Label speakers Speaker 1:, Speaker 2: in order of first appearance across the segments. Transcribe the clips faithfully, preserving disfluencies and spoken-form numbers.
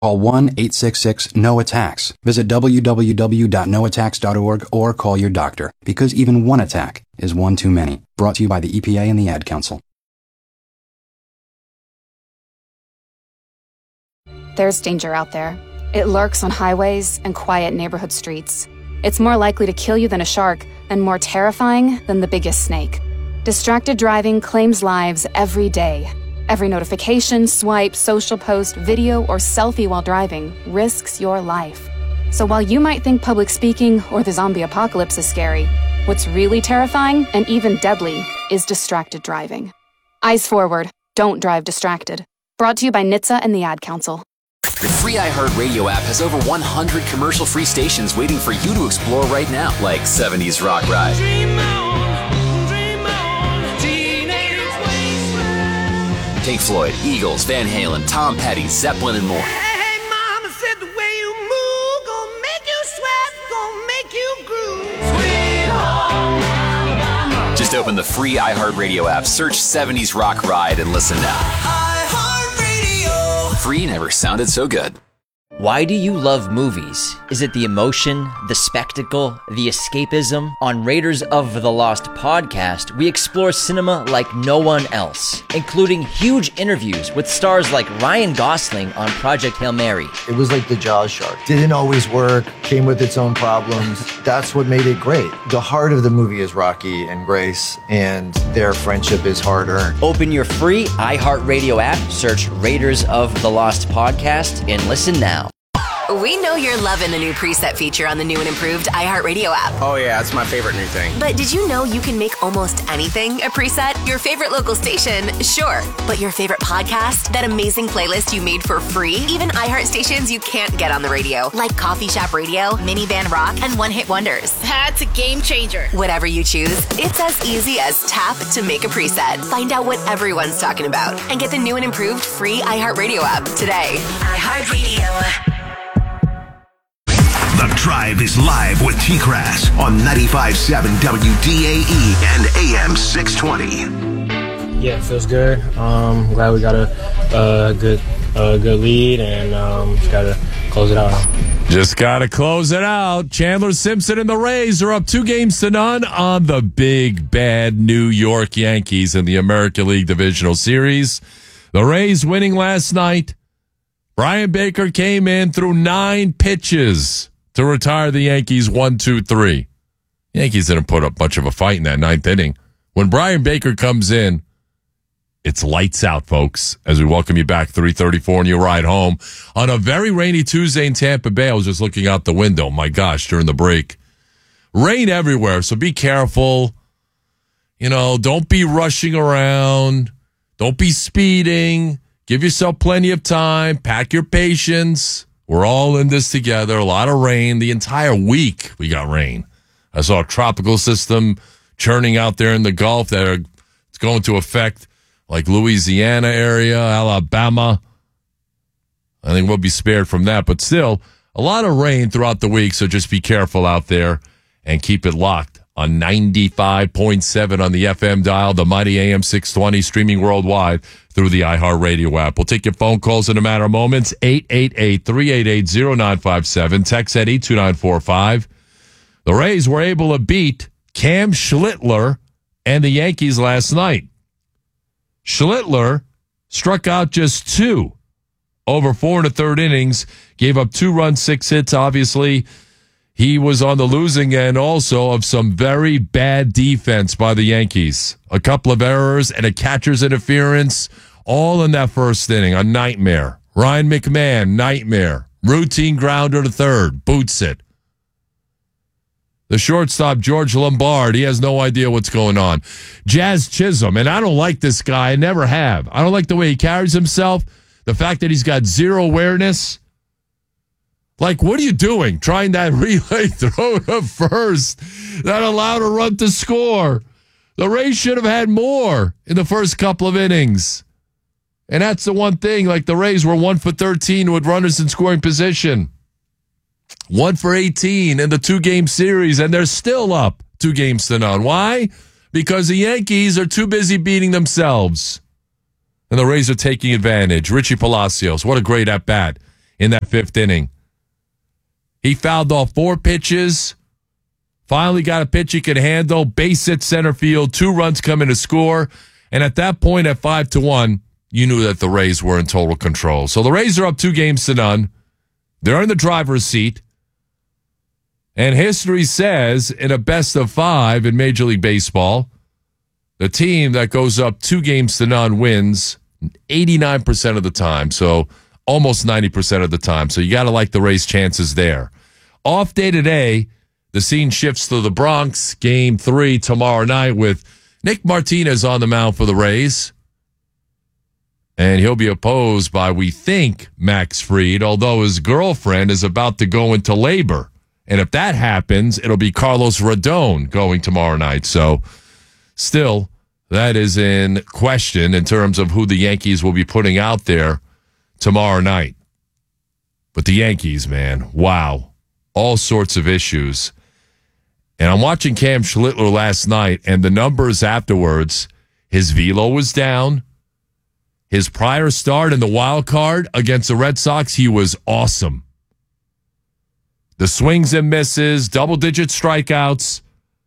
Speaker 1: Call one eight six six N O attacks. Visit w w w dot no attacks dot org or call your doctor, because even one attack is one too many. Brought to you by the E P A and the Ad Council.
Speaker 2: There's danger out there. It lurks on highways and quiet neighborhood streets. It's more likely to kill you than a shark, and more terrifying than the biggest snake. Distracted driving claims lives every day. Every notification, swipe, social post, video, or selfie while driving risks your life. So while you might think public speaking or the zombie apocalypse is scary, what's really terrifying and even deadly is distracted driving. Eyes forward. Don't drive distracted. Brought to you by N H T S A and the Ad Council.
Speaker 3: The free iHeartRadio app has over one hundred commercial-free stations waiting for you to explore right now, like seventies Rock Ride.
Speaker 4: Dream on, dream on, teenage wasteland.
Speaker 3: Pink Floyd, Eagles, Van Halen, Tom Petty, Zeppelin, and more.
Speaker 4: Hey, mama said the way you move gon' make you sweat, gon' make you groove. Sweet home Alabama.
Speaker 3: Just open the free iHeartRadio app, search seventies Rock Ride, and listen now.
Speaker 4: iHeartRadio.
Speaker 3: Free never sounded so good.
Speaker 5: Why do you love movies? Is it the emotion, the spectacle, the escapism? On Raiders of the Lost podcast, we explore cinema like no one else, including huge interviews with stars like Ryan Gosling on Project Hail Mary.
Speaker 6: It was like the Jaws shark. Didn't always work, came with its own problems. That's what made it great. The heart of the movie is Rocky and Grace, and their friendship is hard-earned.
Speaker 5: Open your free iHeartRadio app, search Raiders of the Lost podcast, and listen now.
Speaker 7: We know you're loving the new preset feature on the new and improved iHeartRadio app.
Speaker 8: Oh yeah, it's my favorite new thing.
Speaker 7: But did you know you can make almost anything a preset? Your favorite local station, sure. But your favorite podcast? That amazing playlist you made for free? Even iHeart stations you can't get on the radio, like Coffee Shop Radio, Minivan Rock, and One Hit Wonders.
Speaker 9: That's a game changer.
Speaker 7: Whatever you choose, it's as easy as tap to make a preset. Find out what everyone's talking about and get the new and improved free iHeartRadio app today. iHeartRadio.
Speaker 10: The Drive is live with T-Crass on ninety-five point seven W D A E and A M six twenty.
Speaker 11: Yeah, it feels good. Um, glad we got a, a good a good lead, and um, just got to close it out.
Speaker 12: Just got to close it out. Chandler Simpson and the Rays are up two games to none on the big, bad New York Yankees in the American League Divisional Series. The Rays winning last night. Brian Baker came in through nine pitches to retire the Yankees one two three. Yankees didn't put up much of a fight in that ninth inning. When Brian Baker comes in, it's lights out, folks, as we welcome you back three thirty-four on your ride home on a very rainy Tuesday in Tampa Bay. I was just looking out the window. My gosh, during the break. Rain everywhere, so be careful. You know, don't be rushing around. Don't be speeding. Give yourself plenty of time. Pack your patience. We're all in this together. A lot of rain. The entire week we got rain. I saw a tropical system churning out there in the Gulf that are, it's going to affect like Louisiana area, Alabama. I think we'll be spared from that. But still, a lot of rain throughout the week, so just be careful out there and keep it locked on ninety-five point seven on the F M dial, the mighty A M six twenty, streaming worldwide through the iHeartRadio app. We'll take your phone calls in a matter of moments. eight eight eight, three eight eight, zero nine five seven. Text at eight two nine four five. The Rays were able to beat Cam Schlittler and the Yankees last night. Schlittler struck out just two over four and a third innings, gave up two runs, six hits. Obviously, he was on the losing end also of some very bad defense by the Yankees. A couple of errors and a catcher's interference, all in that first inning. A nightmare. Ryan McMahon, nightmare. Routine grounder to third, boots it. The shortstop, George Lombard, he has no idea what's going on. Jazz Chisholm, and I don't like this guy. I never have. I don't like the way he carries himself. The fact that he's got zero awareness. Like, what are you doing? Trying that relay throw to first that allowed a run to score. The Rays should have had more in the first couple of innings. And that's the one thing. Like, the Rays were one for thirteen with runners in scoring position. One for eighteen in the two-game series, and they're still up two games to none. Why? Because the Yankees are too busy beating themselves. And the Rays are taking advantage. Richie Palacios, what a great at-bat in that fifth inning. He fouled off four pitches, finally got a pitch he could handle, base hit center field, two runs coming to score, and at that point at five to one, you knew that the Rays were in total control. So the Rays are up two games to none. They're in the driver's seat. And history says in a best of five in Major League Baseball, the team that goes up two games to none wins eighty-nine percent of the time. So almost ninety percent of the time. So you got to like the Rays' chances there. Off day today, the scene shifts to the Bronx. Game three tomorrow night with Nick Martinez on the mound for the Rays. And he'll be opposed by, we think, Max Fried, although his girlfriend is about to go into labor. And if that happens, it'll be Carlos Rodon going tomorrow night. So still, that is in question in terms of who the Yankees will be putting out there tomorrow night. But the Yankees, man, wow. All sorts of issues. And I'm watching Cam Schlittler last night, and the numbers afterwards, his velo was down. His prior start in the wild card against the Red Sox, he was awesome. The swings and misses, double-digit strikeouts,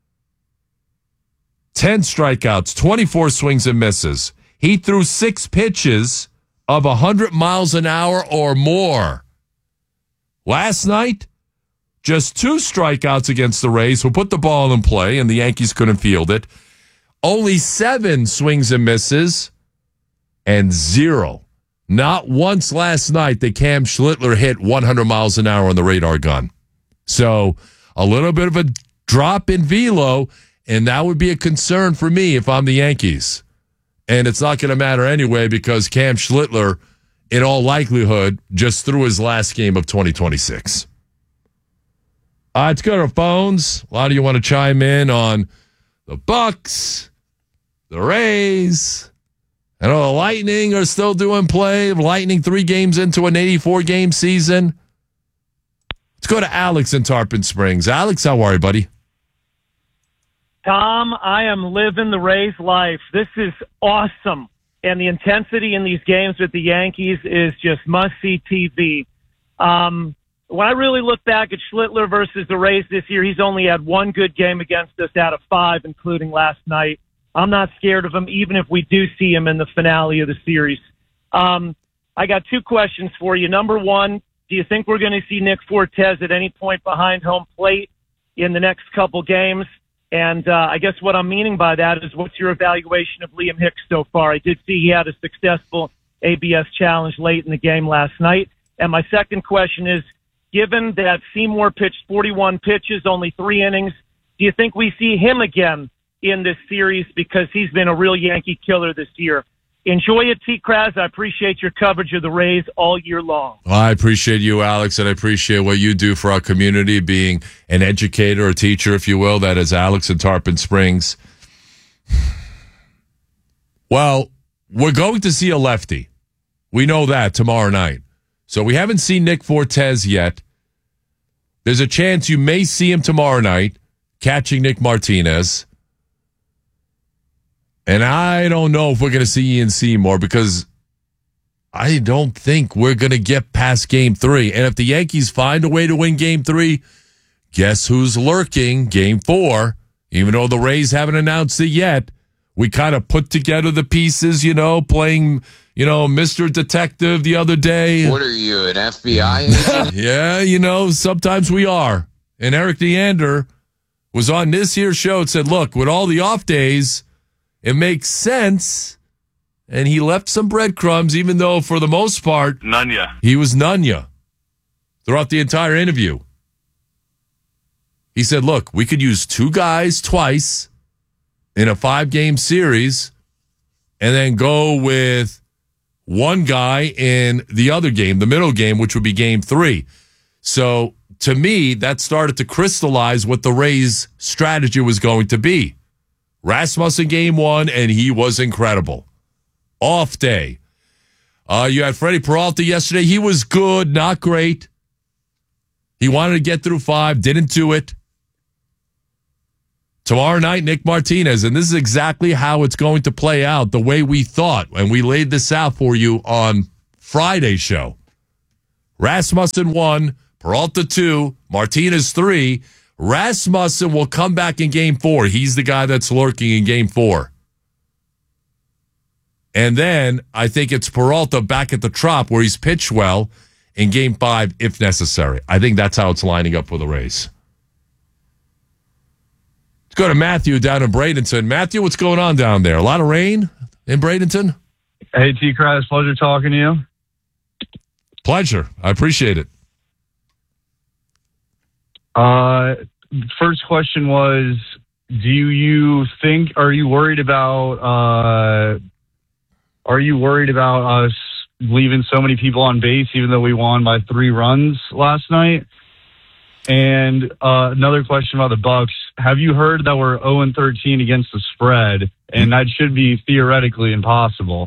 Speaker 12: ten strikeouts, twenty-four swings and misses. He threw six pitches of one hundred miles an hour or more. Last night, just two strikeouts against the Rays, who put the ball in play, and the Yankees couldn't field it. Only seven swings and misses, and zero. Not once last night that Cam Schlittler hit one hundred miles an hour on the radar gun. So a little bit of a drop in velo, and that would be a concern for me if I'm the Yankees. And it's not going to matter anyway because Cam Schlittler, in all likelihood, just threw his last game of twenty twenty-six. Uh, let's go to our phones. A lot of you want to chime in on the Bucks, the Rays. I know the Lightning are still doing play. Lightning three games into an eighty-four game season. Let's go to Alex in Tarpon Springs. Alex, how are you, buddy?
Speaker 8: Tom, I am living the Rays life. This is awesome. And the intensity in these games with the Yankees is just must-see T V. Um, when I really look back at Schlittler versus the Rays this year, he's only had one good game against us out of five, including last night. I'm not scared of him, even if we do see him in the finale of the series. Um, I got two questions for you. Number one, do you think we're going to see Nick Fortes at any point behind home plate in the next couple games? And uh, I guess what I'm meaning by that is, what's your evaluation of Liam Hicks so far? I did see he had a successful A B S challenge late in the game last night. And my second question is, given that Seymour pitched forty-one pitches, only three innings, do you think we see him again in this series, because he's been a real Yankee killer this year? Enjoy it, T-Kraz. I appreciate your coverage of the Rays all year long.
Speaker 12: Well, I appreciate you, Alex, and I appreciate what you do for our community, being an educator, a teacher, if you will. That is Alex in Tarpon Springs. Well, we're going to see a lefty. We know that tomorrow night. So we haven't seen Nick Fortes yet. There's a chance you may see him tomorrow night, catching Nick Martinez. And I don't know if we're going to see Ian Seymour, because I don't think we're going to get past game three. And if the Yankees find a way to win game three, guess who's lurking? Game four. Even though the Rays haven't announced it yet, we kind of put together the pieces, you know, playing, you know, Mister Detective the other day.
Speaker 9: What are you, an F B I agent?
Speaker 12: Yeah, you know, sometimes we are. And Eric Deander was on this here show and said, look, with all the off days, it makes sense. And he left some breadcrumbs, even though for the most part,
Speaker 13: Nunya.
Speaker 12: He was Nunya throughout the entire interview. He said, look, we could use two guys twice in a five-game series and then go with one guy in the other game, the middle game, which would be game three. So to me, that started to crystallize what the Rays' strategy was going to be. Rasmussen game one, and he was incredible. Off day. Uh, you had Freddie Peralta yesterday. He was good, not great. He wanted to get through five, didn't do it. Tomorrow night, Nick Martinez, and this is exactly how it's going to play out, the way we thought, and we laid this out for you on Friday's show. Rasmussen one, Peralta two, Martinez three. Rasmussen will come back in game four. He's the guy that's lurking in game four. And then I think it's Peralta back at the Trop where he's pitched well in game five if necessary. I think that's how it's lining up for the Rays. Let's go to Matthew down in Bradenton. Matthew, what's going on down there? A lot of rain in Bradenton?
Speaker 13: Hey, T-Craz, pleasure talking to you.
Speaker 12: Pleasure. I appreciate it.
Speaker 13: Uh, first question was, do you think, are you worried about, uh, are you worried about us leaving so many people on base even though we won by three runs last night? And uh, another question about the Bucks. Have you heard that we're oh and thirteen against the spread? And that should be theoretically impossible.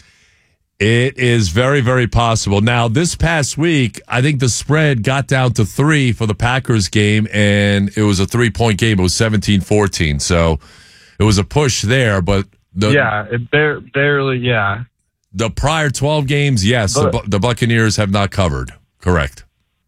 Speaker 12: It is very, very possible. Now, this past week, I think the spread got down to three for the Packers game, and it was a three-point game. It was seventeen fourteen. So it was a push there, but the,
Speaker 13: yeah, it bar- barely, yeah.
Speaker 12: The prior twelve games, yes,
Speaker 13: But-
Speaker 12: the, the Buccaneers have not covered. Correct.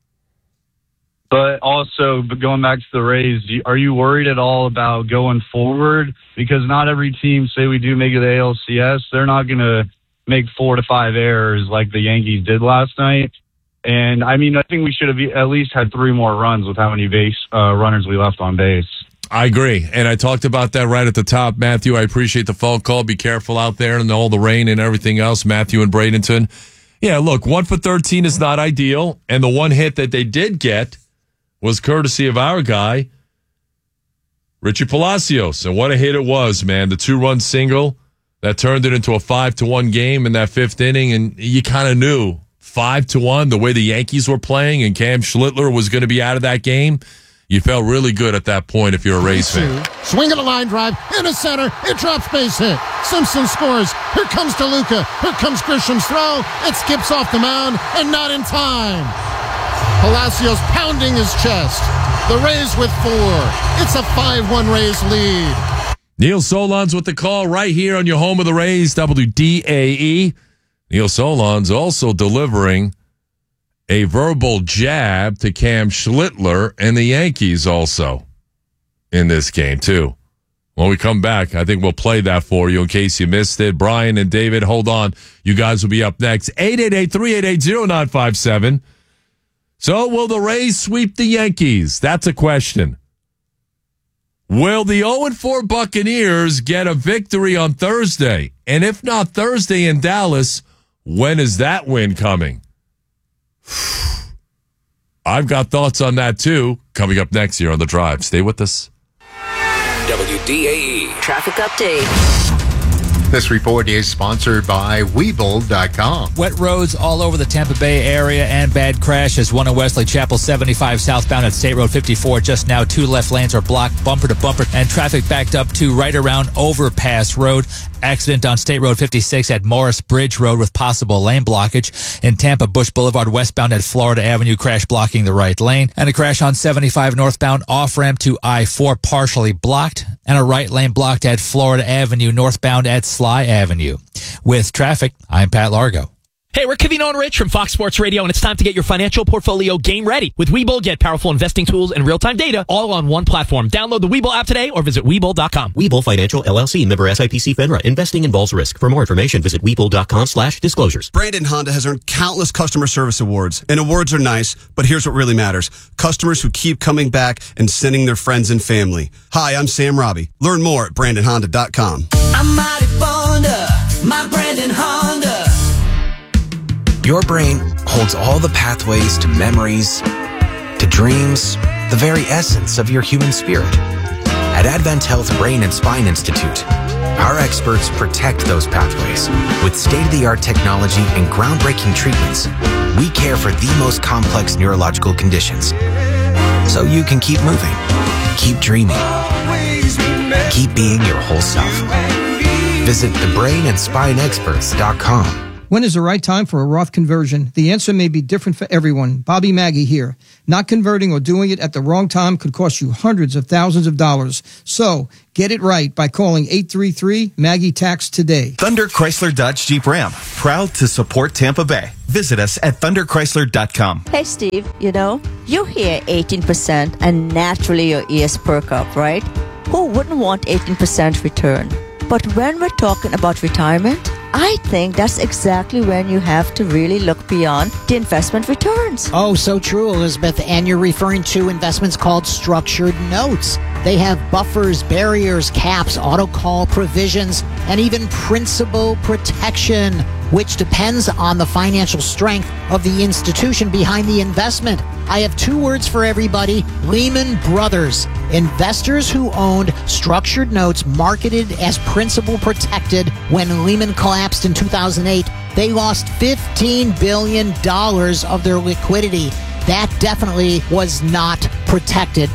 Speaker 13: But also, but going back to the Rays, do you- are you worried at all about going forward? Because not every team, say we do make it to the A L C S, they're not going to make four to five errors like the Yankees did last night. And, I mean, I think we should have at least had three more runs with how many base uh, runners we left on base.
Speaker 12: I agree. And I talked about that right at the top. Matthew, I appreciate the phone call. Be careful out there and all the rain and everything else. Matthew in Bradenton. Yeah, look, one for thirteen is not ideal. And the one hit that they did get was courtesy of our guy, Richie Palacios. And what a hit it was, man. The two-run single that turned it into a five to one game in that fifth inning. And you kind of knew five to one, the way the Yankees were playing and Cam Schlittler was going to be out of that game. You felt really good at that point if you're a Rays fan.
Speaker 14: Swing at a line drive, into center, it drops base hit. Simpson scores. Here comes DeLuca. Here comes Grisham's throw. It skips off the mound, and not in time. Palacios pounding his chest. The Rays with four. It's a five one Rays lead.
Speaker 12: Neil Solondz with the call right here on your home of the Rays, W D A E. Neil Solondz also delivering a verbal jab to Cam Schlittler and the Yankees also in this game, too. When we come back, I think we'll play that for you in case you missed it. Brian and David, hold on. You guys will be up next. eight eight eight, three eight eight, zero nine five seven. So will the Rays sweep the Yankees? That's a question. Will the oh and four Buccaneers get a victory on Thursday? And if not Thursday in Dallas, when is that win coming? I've got thoughts on that, too, coming up next year on The Drive. Stay with us.
Speaker 10: W D A E
Speaker 7: Traffic update.
Speaker 15: This report is sponsored by Webull dot com.
Speaker 16: Wet roads all over the Tampa Bay area and bad crashes. One in Wesley Chapel, seventy-five southbound at State Road fifty-four. Just now, two left lanes are blocked bumper to bumper, and traffic backed up to right around Overpass Road. Accident on State Road fifty-six at Morris Bridge Road with possible lane blockage. In Tampa, Bush Boulevard westbound at Florida Avenue, crash blocking the right lane. And a crash on seventy-five northbound off-ramp to I four partially blocked. And a right lane blocked at Florida Avenue northbound at Sly Avenue. With traffic, I'm Pat Largo.
Speaker 17: Hey, we're Kevin and Rich from Fox Sports Radio, and it's time to get your financial portfolio game ready. With Webull, get powerful investing tools and real-time data all on one platform. Download the Webull app today or visit Webull dot com.
Speaker 18: Webull Financial, L L C, member S I P C FINRA. Investing involves risk. For more information, visit Webull dot com slash disclosures.
Speaker 19: Brandon Honda has earned countless customer service awards, and awards are nice, but here's what really matters. Customers who keep coming back and sending their friends and family. Hi, I'm Sam Robbie. Learn more at Brandon Honda dot com.
Speaker 4: I'm mighty fond of my Brandon Honda.
Speaker 20: Your brain holds all the pathways to memories, to dreams, the very essence of your human spirit. At Advent Health Brain and Spine Institute, our experts protect those pathways with state-of-the-art technology and groundbreaking treatments. We care for the most complex neurological conditions, so you can keep moving, keep dreaming, keep being your whole self. Visit the brain and spine experts dot com.
Speaker 21: When is the right time for a Roth conversion? The answer may be different for everyone. Bobby Maggie here. Not converting or doing it at the wrong time could cost you hundreds of thousands of dollars. So, get it right by calling eight three three Maggie Tax today.
Speaker 22: Thunder Chrysler Dodge Jeep Ram. Proud to support Tampa Bay. Visit us at thunder chrysler dot com.
Speaker 23: Hey, Steve, you know, you hear eighteen percent and naturally your ears perk up, right? Who wouldn't want eighteen percent return? But when we're talking about retirement, I think that's exactly when you have to really look beyond the investment returns.
Speaker 24: Oh, so true, Elizabeth. And you're referring to investments called structured notes. They have buffers, barriers, caps, auto call provisions, and even principal protection, which depends on the financial strength of the institution behind the investment. I have two words for everybody: Lehman Brothers. Investors who owned structured notes marketed as principal protected when Lehman collapsed in two thousand eight, they lost fifteen billion dollars of their liquidity. That definitely was not protected.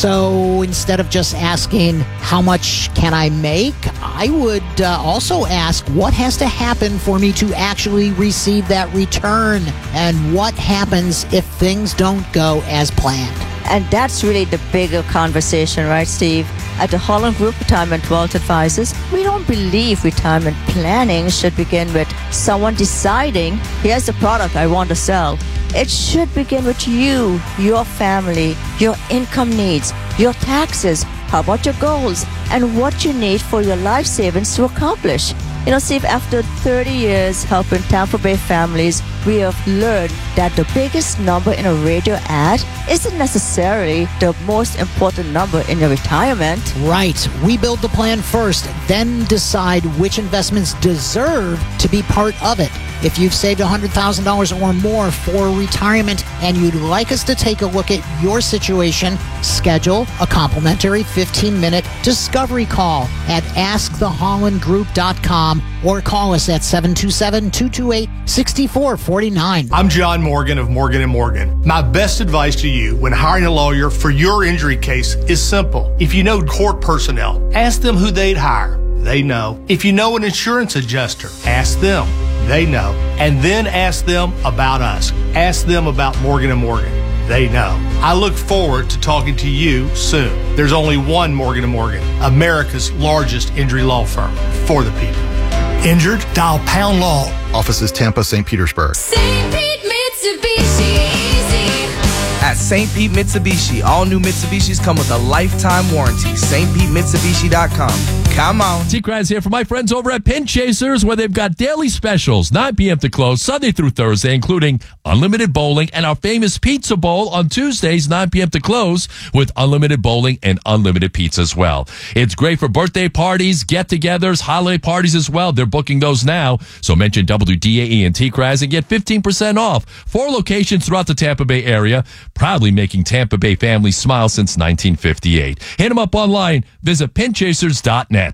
Speaker 24: So instead of just asking, how much can I make? I would uh, also ask, what has to happen for me to actually receive that return? And what happens if things don't go as planned?
Speaker 23: And that's really the bigger conversation, right, Steve? At the Holland Group Retirement Wealth Advisors, we don't believe retirement planning should begin with someone deciding, here's the product I want to sell. It should begin with you, your family, your income needs, your taxes, how about your goals, and what you need for your life savings to accomplish. You know, Steve, after thirty years helping Tampa Bay families, we have learned that the biggest number in a radio ad isn't necessarily the most important number in your retirement.
Speaker 24: Right. We build the plan first, then decide which investments deserve to be part of it. If you've saved one hundred thousand dollars or more for retirement and you'd like us to take a look at your situation, schedule a complimentary fifteen-minute discovery call at ask the holland group dot com or call us at seven two seven, two two eight, six four four nine.
Speaker 25: I'm John Morgan of Morgan and Morgan. My best advice to you when hiring a lawyer for your injury case is simple. If you know court personnel, ask them who they'd hire. They know. If you know an insurance adjuster, ask them. They know. And then ask them about us. Ask them about Morgan and Morgan. They know. I look forward to talking to you soon. There's only one Morgan and Morgan, America's largest injury law firm for the people. Injured? Dial pound law.
Speaker 15: Offices Tampa, Saint Petersburg.
Speaker 26: Saint Pete Mitsubishi, easy.
Speaker 27: At Saint Pete Mitsubishi, all new Mitsubishis come with a lifetime warranty. Saint Pete Mitsubishi dot com. Come on.
Speaker 12: T-Kraz here for my friends over at Pin Chasers, where they've got daily specials, nine p.m. to close, Sunday through Thursday, including unlimited bowling and our famous pizza bowl on Tuesdays, nine p.m. to close, with unlimited bowling and unlimited pizza as well. It's great for birthday parties, get-togethers, holiday parties as well. They're booking those now. So mention W D A E and T-Kraz and get fifteen percent off. Four locations throughout the Tampa Bay area, proudly making Tampa Bay families smile since nineteen fifty-eight. Hit them up online. Visit pin chasers dot net.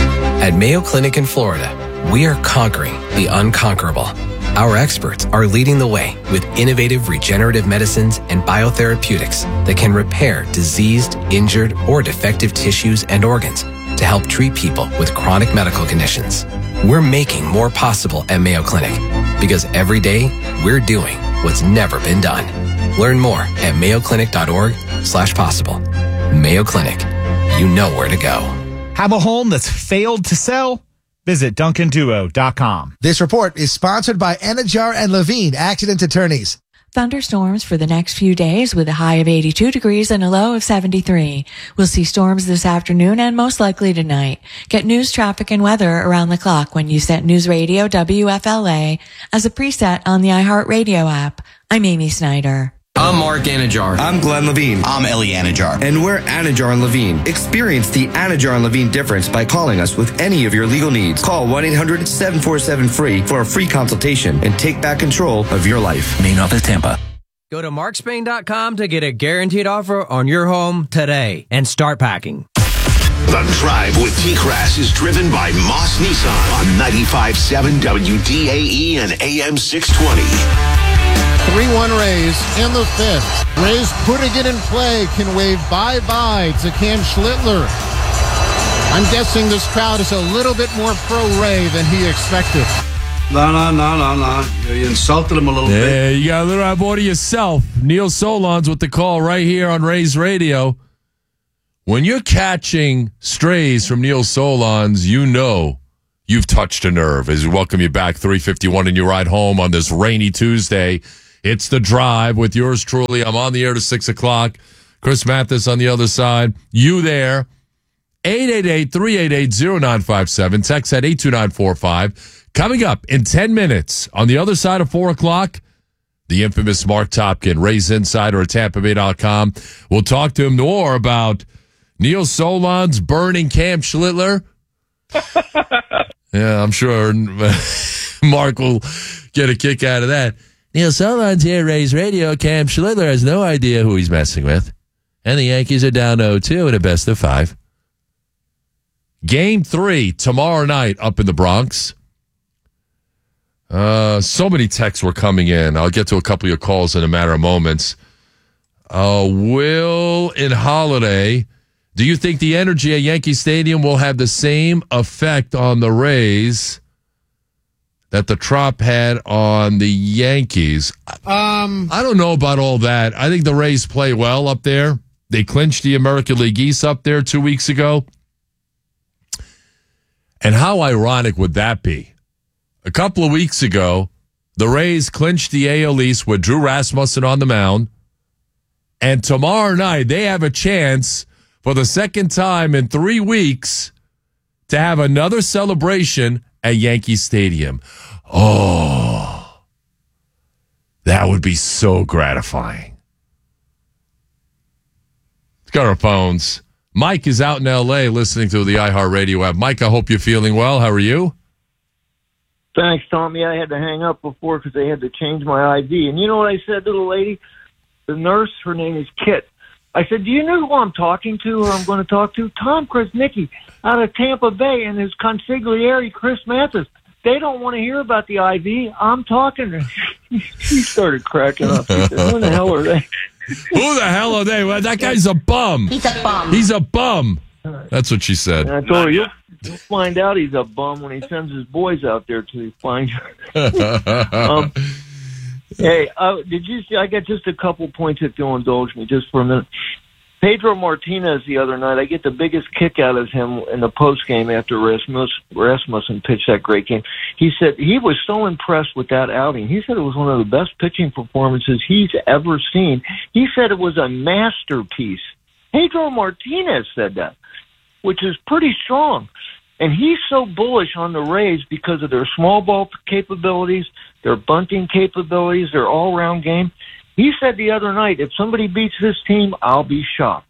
Speaker 20: At Mayo Clinic in Florida, we are conquering the unconquerable. Our experts are leading the way with innovative regenerative medicines and biotherapeutics that can repair diseased, injured, or defective tissues and organs to help treat people with chronic medical conditions. We're making more possible at Mayo Clinic because every day we're doing what's never been done. Learn more at mayo clinic dot org slash possible. Mayo Clinic, you know where to go.
Speaker 28: Have a home that's failed to sell? Visit Duncan Duo dot com.
Speaker 29: This report is sponsored by Anajar and Levine, accident attorneys.
Speaker 30: Thunderstorms for the next few days with a high of eighty-two degrees and a low of seventy-three. We'll see storms this afternoon and most likely tonight. Get news, traffic, and weather around the clock when you set News Radio W F L A as a preset on the iHeartRadio app. I'm Amy Snyder.
Speaker 31: I'm Mark Anajar.
Speaker 32: I'm Glenn Levine.
Speaker 31: I'm Ellie Anajar.
Speaker 32: And we're Anajar and Levine. Experience the Anajar and Levine difference by calling us with any of your legal needs. Call one eight hundred seven four seven free for a free consultation and take back control of your life.
Speaker 31: Main office Tampa.
Speaker 33: Go to mark spain dot com to get a guaranteed offer on your home today and start packing.
Speaker 10: The Drive with T-Kraz is driven by Moss Nissan on ninety-five point seven W D A E and A M six twenty.
Speaker 14: three one Rays in the fifth. Rays putting it in play can wave bye-bye to Cam Schlittler. I'm guessing this crowd is a little bit more pro-Ray than he expected.
Speaker 1: No, no, no, no, no. You insulted him a little
Speaker 12: Yeah,
Speaker 1: bit.
Speaker 12: you got a little out more to yourself. Neil Solondz with the call right here on Rays Radio. When you're catching strays from Neil Solondz, you know you've touched a nerve. As we welcome you back, three fifty-one, and you ride home on this rainy Tuesday. It's The Drive with yours truly. I'm on the air to six o'clock. Chris Mathis on the other side. You there. eight eight eight, three eight eight, zero nine five seven. Text at eight two nine four five. Coming up in ten minutes on the other side of four o'clock, the infamous Mark Topkin, Rays Insider at Tampa Bay dot com. We'll talk to him more about Neil Solondz burning Cam Schlittler. Yeah, I'm sure Mark will get a kick out of that. Neil Solondz here, Rays Radio. Cam Schlittler has no idea who he's messing with. And the Yankees are down oh two in a best of five. Game three tomorrow night up in the Bronx. Uh, so many texts were coming in. I'll get to a couple of your calls in a matter of moments. Uh, Will in Holiday, do you think the energy at Yankee Stadium will have the same effect on the Rays that the Trop had on the Yankees?
Speaker 14: Um,
Speaker 12: I don't know about all that. I think the Rays play well up there. They clinched the American League East up there two weeks ago. And how ironic would that be? A couple of weeks ago, the Rays clinched the A L East with Drew Rasmussen on the mound. And tomorrow night, they have a chance for the second time in three weeks to have another celebration at Yankee Stadium. Oh, that would be so gratifying. Let's go to our phones. Mike is out in L A listening to the iHeartRadio app. Mike, I hope you're feeling well. How are you?
Speaker 2: Thanks, Tommy. I had to hang up before because they had to change my I D. And you know what I said to the lady? The nurse, her name is Kit. I said, do you know who I'm talking to or I'm going to talk to? Tom Krasnicki out of Tampa Bay and his consigliere, Chris Mathis. They don't want to hear about the I V. I'm talking to her. She started cracking up. She said, who the hell are they?
Speaker 12: Who the hell are they? Well, that guy's a bum.
Speaker 2: He's a bum.
Speaker 12: He's a bum. That's what she said.
Speaker 2: And I told her, you'll, you'll find out he's a bum when he sends his boys out there to find her. um, hey, uh, did you see? I got just a couple points if you'll indulge me just for a minute. Pedro Martinez the other night, I get the biggest kick out of him in the postgame after Rasmus, Rasmussen pitched that great game. He said he was so impressed with that outing. He said it was one of the best pitching performances he's ever seen. He said it was a masterpiece. Pedro Martinez said that, which is pretty strong. And he's so bullish on the Rays because of their small ball capabilities, their bunting capabilities, their all-around game. He said the other night, if somebody beats this team, I'll be shocked.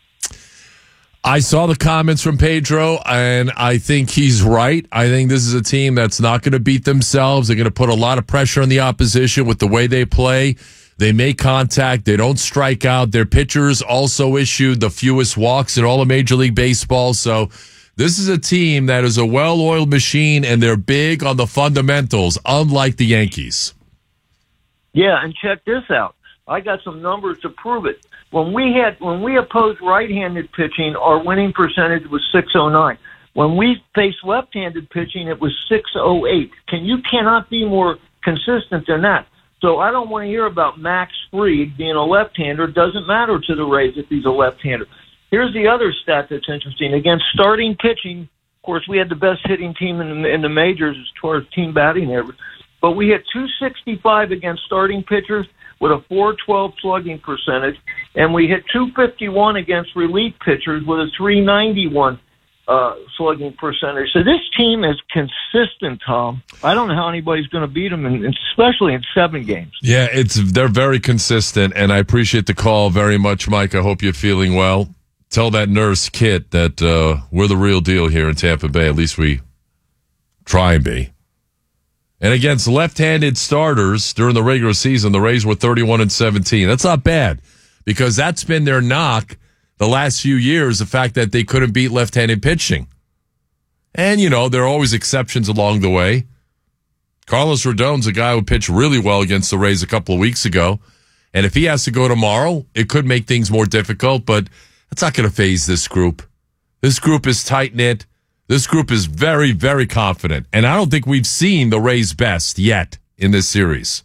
Speaker 12: I saw the comments from Pedro, and I think he's right. I think this is a team that's not going to beat themselves. They're going to put a lot of pressure on the opposition with the way they play. They make contact. They don't strike out. Their pitchers also issued the fewest walks in all of Major League Baseball. So this is a team that is a well-oiled machine, and they're big on the fundamentals, unlike the Yankees.
Speaker 2: Yeah, and check this out. I got some numbers to prove it. When we had when we opposed right-handed pitching, our winning percentage was six oh nine. When we faced left-handed pitching, it was six oh eight. Can you cannot be more consistent than that. So I don't want to hear about Max Fried being a left-hander. It doesn't matter to the Rays if he's a left-hander. Here's the other stat that's interesting. Against starting pitching, of course, we had the best hitting team in the, in the majors as far as team batting average. But we hit two sixty-five against starting pitchers with a four twelve slugging percentage, and we hit two fifty-one against relief pitchers with a three ninety-one uh, slugging percentage. So this team is consistent, Tom. I don't know how anybody's going to beat them, in, especially in seven games.
Speaker 12: Yeah, it's they're very consistent, and I appreciate the call very much, Mike. I hope you're feeling well. Tell that nurse, Kit, that uh, we're the real deal here in Tampa Bay. At least we try and be. And against left-handed starters during the regular season, the Rays were thirty-one and seventeen. That's not bad because that's been their knock the last few years, the fact that they couldn't beat left-handed pitching. And, you know, there are always exceptions along the way. Carlos Rodon's a guy who pitched really well against the Rays a couple of weeks ago. And if he has to go tomorrow, it could make things more difficult, but that's not going to faze this group. This group is tight-knit. This group is very, very confident. And I don't think we've seen the Rays' best yet in this series.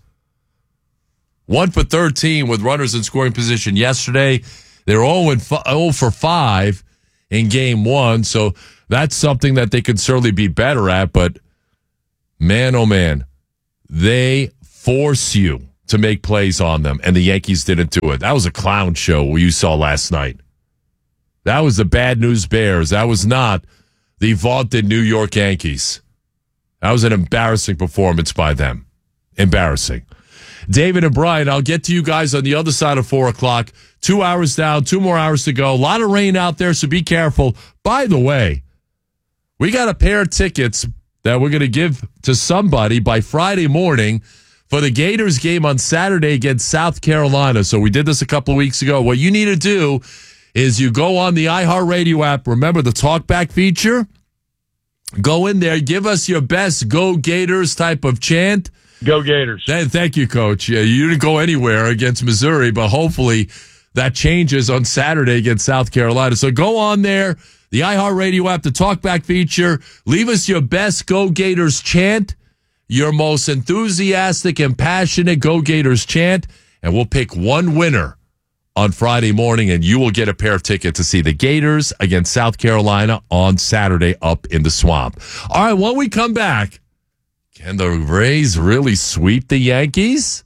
Speaker 12: One for thirteen with runners in scoring position yesterday. They're oh for five in game one. So that's something that they could certainly be better at. But man, oh man, they force you to make plays on them. And the Yankees didn't do it. That was a clown show you saw last night. That was the Bad News Bears. That was not the vaunted New York Yankees. That was an embarrassing performance by them. Embarrassing. David and Brian, I'll get to you guys on the other side of four o'clock. Two hours down, two more hours to go. A lot of rain out there, so be careful. By the way, we got a pair of tickets that we're going to give to somebody by Friday morning for the Gators game on Saturday against South Carolina. So we did this a couple of weeks ago. What you need to do is you go on the iHeartRadio app. Remember the talkback feature? Go in there. Give us your best Go Gators type of chant.
Speaker 3: Go Gators.
Speaker 12: Thank you, Coach. Yeah, you didn't go anywhere against Missouri, but hopefully that changes on Saturday against South Carolina. So go on there, the iHeartRadio app, the talkback feature. Leave us your best Go Gators chant, your most enthusiastic and passionate Go Gators chant, and we'll pick one winner on Friday morning, and you will get a pair of tickets to see the Gators against South Carolina on Saturday up in the Swamp. All right, when we come back, can the Rays really sweep the Yankees?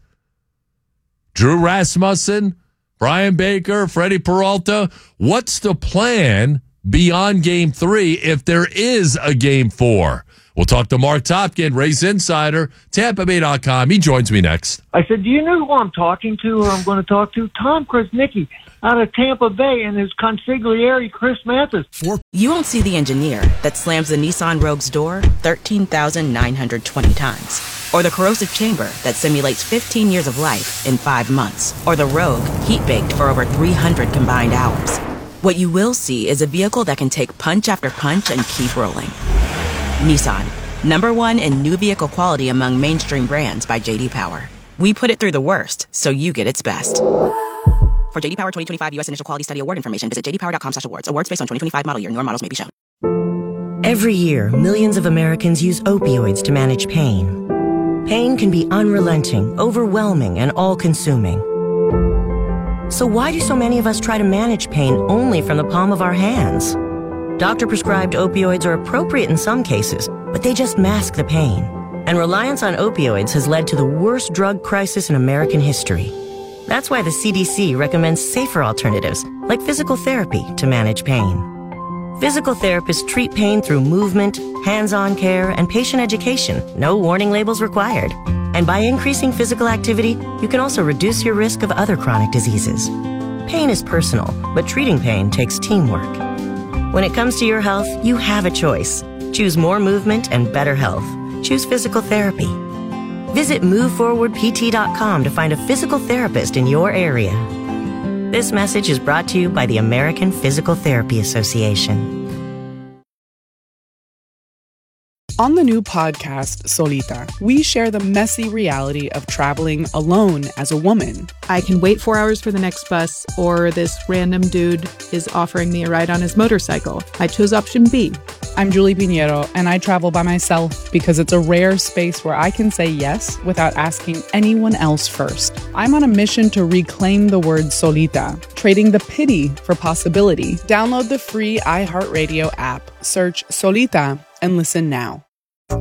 Speaker 12: Drew Rasmussen, Brian Baker, Freddie Peralta, what's the plan beyond game three if there is a game four? We'll talk to Mark Topkin, Rays Insider, Tampa Bay dot com. He joins me next.
Speaker 2: I said, do you know who I'm talking to, who I'm going to talk to? Tom Krasnicki out of Tampa Bay and his consigliere, Chris Mathis.
Speaker 4: You won't see the engineer that slams the Nissan Rogue's door thirteen thousand nine hundred twenty times. Or the corrosive chamber that simulates fifteen years of life in five months. Or the Rogue heat-baked for over three hundred combined hours. What you will see is a vehicle that can take punch after punch and keep rolling. Nissan, number one in new vehicle quality among mainstream brands by J D Power. We put it through the worst, so you get its best. For J D Power twenty twenty-five U S Initial Quality Study Award information, visit j d power dot com slash awards. Awards based on twenty twenty-five model year. Newer models may be shown.
Speaker 5: Every year, millions of Americans use opioids to manage pain. Pain can be unrelenting, overwhelming, and all-consuming. So why do so many of us try to manage pain only from the palm of our hands? Doctor-prescribed opioids are appropriate in some cases, but they just mask the pain. And reliance on opioids has led to the worst drug crisis in American history. That's why the C D C recommends safer alternatives, like physical therapy, to manage pain. Physical therapists treat pain through movement, hands-on care, and patient education. No warning labels required. And by increasing physical activity, you can also reduce your risk of other chronic diseases. Pain is personal, but treating pain takes teamwork. When it comes to your health, you have a choice. Choose more movement and better health. Choose physical therapy. Visit move forward p t dot com to find a physical therapist in your area. This message is brought to you by the American Physical Therapy Association.
Speaker 6: On the new podcast, Solita, we share the messy reality of traveling alone as a woman.
Speaker 7: I can wait four hours for the next bus, or this random dude is offering me a ride on his motorcycle. I chose option B.
Speaker 6: I'm Julie Pinheiro, and I travel by myself because it's a rare space where I can say yes without asking anyone else first. I'm on a mission to reclaim the word solita, trading the pity for possibility. Download the free iHeartRadio app, search Solita, and listen now.